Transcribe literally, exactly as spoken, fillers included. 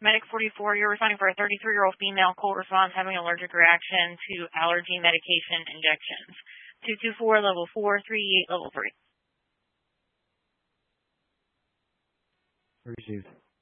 Medic forty-four, you're responding for a thirty-three-year-old female cold response having allergic reaction to allergy medication injections. two two four, level four, three eight, level three. Received.